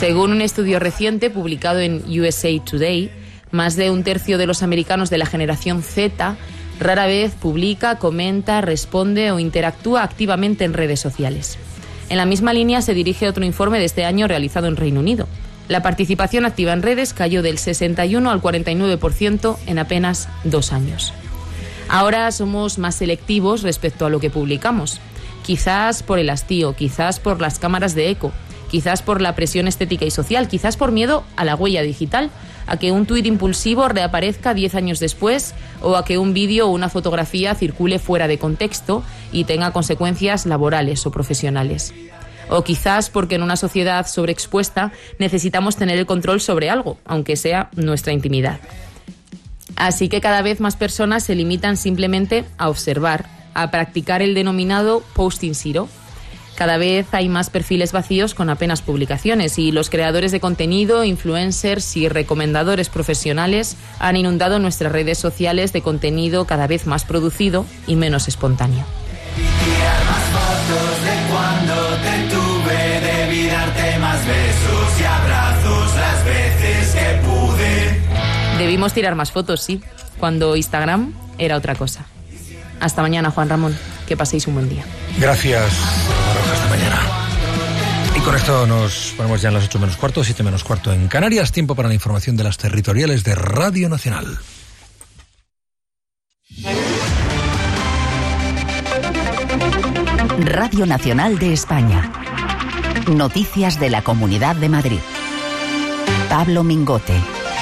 Según un estudio reciente publicado en USA Today, más de un tercio de los americanos de la generación Z rara vez publica, comenta, responde o interactúa activamente en redes sociales. En la misma línea se dirige otro informe de este año realizado en Reino Unido. La participación activa en redes cayó del 61 al 49% en apenas 2 años. Ahora somos más selectivos respecto a lo que publicamos. Quizás por el hastío, quizás por las cámaras de eco, quizás por la presión estética y social, quizás por miedo a la huella digital, a que un tuit impulsivo reaparezca 10 años después o a que un vídeo o una fotografía circule fuera de contexto y tenga consecuencias laborales o profesionales. O quizás porque en una sociedad sobreexpuesta necesitamos tener el control sobre algo, aunque sea nuestra intimidad. Así que cada vez más personas se limitan simplemente a observar, a practicar el denominado posting zero. Cada vez hay más perfiles vacíos con apenas publicaciones y los creadores de contenido, influencers y recomendadores profesionales han inundado nuestras redes sociales de contenido cada vez más producido y menos espontáneo. Debimos tirar más fotos, sí, cuando Instagram era otra cosa. Hasta mañana, Juan Ramón. Que paséis un buen día. Gracias. Hasta mañana. Y con esto nos ponemos ya en las 8 menos cuarto, 7 menos cuarto en Canarias. Tiempo para la información de las territoriales de Radio Nacional. Radio Nacional de España. Noticias de la Comunidad de Madrid. Pablo Mingote.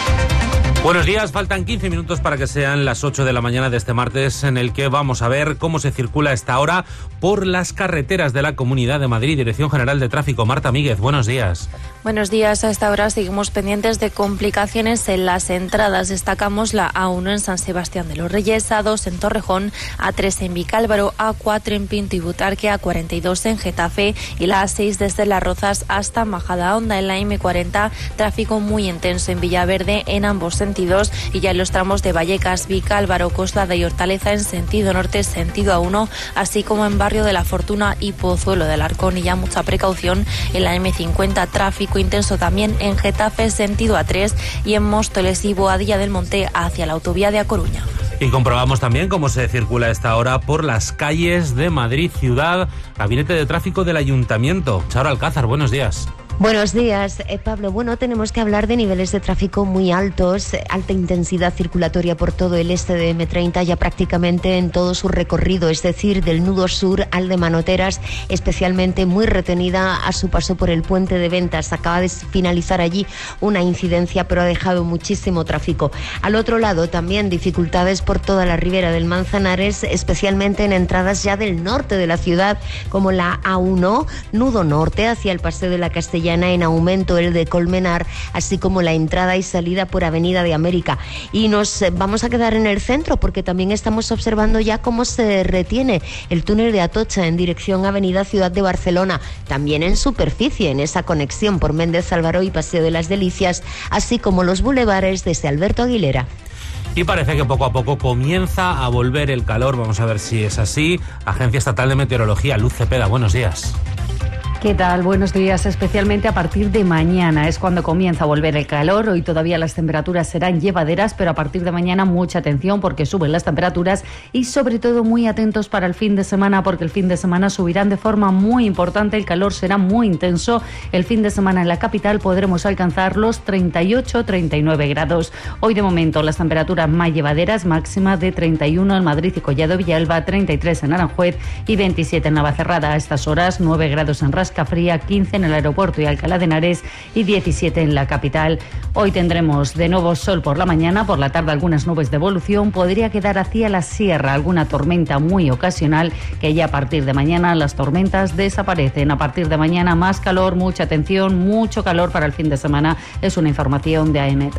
Buenos días, faltan 15 minutos para que sean las 8 de la mañana de este martes, en el que vamos a ver cómo se circula a esta hora por las carreteras de la Comunidad de Madrid. Dirección General de Tráfico, Marta Míguez, buenos días. Buenos días, a esta hora seguimos pendientes de complicaciones en las entradas. Destacamos la A1 en San Sebastián de los Reyes, A2 en Torrejón, A3 en Vicálvaro, A4 en Pinto y Butarque, A42 en Getafe y la A6 desde Las Rozas hasta Majadahonda. En la M40, tráfico muy intenso en Villaverde en ambos sentidos y ya en los tramos de Vallecas, Vicálvaro, Coslada y Hortaleza en sentido norte, sentido A1, así como en Barrio de la Fortuna y Pozuelo del Arcón. Y ya mucha precaución en la M50, tráfico intenso también en Getafe, sentido A3 y en Móstoles y Boadilla del Monte hacia la autovía de A Coruña. Y comprobamos también cómo se circula a esta hora por las calles de Madrid ciudad. Gabinete de Tráfico del Ayuntamiento. Charo Alcázar, buenos días. Buenos días, Pablo. Bueno, tenemos que hablar de niveles de tráfico muy altos, alta intensidad circulatoria por todo el este de M30, ya prácticamente en todo su recorrido, es decir, del nudo sur al de Manoteras, especialmente muy retenida a su paso por el puente de Ventas. Acaba de finalizar allí una incidencia, pero ha dejado muchísimo tráfico. Al otro lado también dificultades por toda la ribera del Manzanares, especialmente en entradas ya del norte de la ciudad, como la A1, nudo norte hacia el Paseo de la Castellana, en aumento el de Colmenar, así como la entrada y salida por Avenida de América. Y nos vamos a quedar en el centro porque también estamos observando ya cómo se retiene el túnel de Atocha en dirección Avenida Ciudad de Barcelona, también en superficie, en esa conexión por Méndez Álvaro y Paseo de las Delicias, así como los bulevares desde Alberto Aguilera. Y parece que poco a poco comienza a volver el calor. Vamos a ver si es así. Agencia Estatal de Meteorología, Luz Cepeda, buenos días. ¿Qué tal? Buenos días. Especialmente a partir de mañana es cuando comienza a volver el calor. Hoy todavía las temperaturas serán llevaderas, pero a partir de mañana mucha atención porque suben las temperaturas y sobre todo muy atentos para el fin de semana, porque el fin de semana subirán de forma muy importante. El calor será muy intenso. El fin de semana en la capital podremos alcanzar los 38-39 grados. Hoy de momento las temperaturas más llevaderas, máxima de 31 en Madrid y Collado Villalba, 33 en Aranjuez y 27 en Navacerrada. A estas horas 9 grados en Rascafría, 15 en el aeropuerto y Alcalá de Henares y 17 en la capital. Hoy tendremos de nuevo sol por la mañana, por la tarde algunas nubes de evolución, podría quedar hacia la sierra alguna tormenta muy ocasional, que ya a partir de mañana las tormentas desaparecen. A partir de mañana más calor, mucha atención, mucho calor para el fin de semana, es una información de AEMET.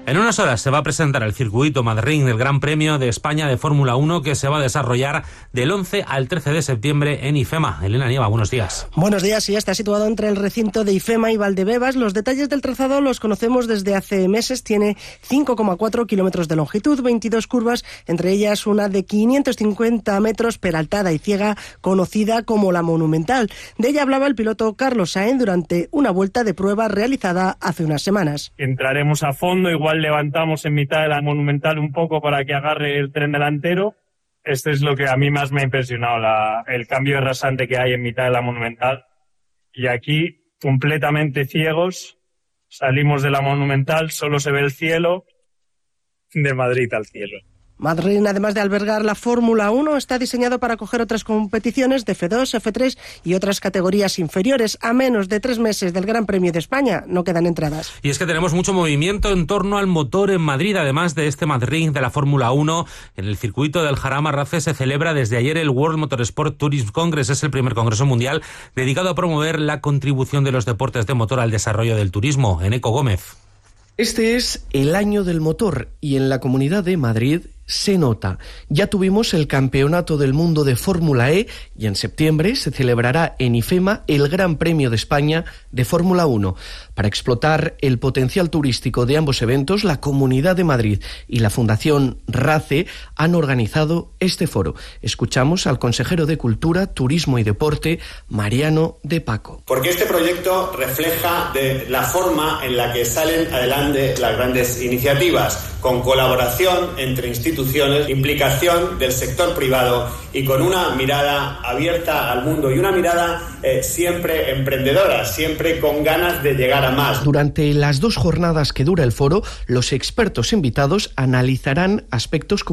En unas horas se va a presentar el circuito Madrid del Gran Premio de España de Fórmula 1 que se va a desarrollar del 11 al 13 de septiembre en IFEMA. Elena Nieva, buenos días. Buenos días, sí, está situado entre el recinto de IFEMA y Valdebebas. Los detalles del trazado los conocemos desde hace meses. Tiene 5,4 kilómetros de longitud, 22 curvas, entre ellas una de 550 metros peraltada y ciega, conocida como la Monumental. De ella hablaba el piloto Carlos Sainz durante una vuelta de prueba realizada hace unas semanas. Entraremos a fondo, igual levantamos en mitad de la Monumental un poco para que agarre el tren delantero. Este es lo que a mí más me ha impresionado, el cambio rasante que hay en mitad de la Monumental. Y aquí, completamente ciegos, salimos de la Monumental, solo se ve el cielo, de Madrid al cielo. Madrid, además de albergar la Fórmula 1, está diseñado para acoger otras competiciones de F2, F3 y otras categorías inferiores. A menos de 3 meses del Gran Premio de España no quedan entradas. Y es que tenemos mucho movimiento en torno al motor en Madrid. Además de este Madrid de la Fórmula 1, en el circuito del Jarama Race se celebra desde ayer el World Motorsport Tourism Congress. Es el primer congreso mundial dedicado a promover la contribución de los deportes de motor al desarrollo del turismo. Eneco Gómez. Este es el año del motor y en la Comunidad de Madrid se nota. Ya tuvimos el Campeonato del Mundo de Fórmula E y en septiembre se celebrará en IFEMA el Gran Premio de España de Fórmula 1. Para explotar el potencial turístico de ambos eventos, la Comunidad de Madrid y la Fundación RACE han organizado este foro. Escuchamos al consejero de Cultura, Turismo y Deporte, Mariano de Paco. Porque este proyecto refleja de la forma en la que salen adelante las grandes iniciativas, con colaboración entre instituciones, implicación del sector privado y con una mirada abierta al mundo y una mirada siempre emprendedora, siempre con ganas de llegar a más. Durante las 2 jornadas que dura el foro, los expertos invitados analizarán aspectos como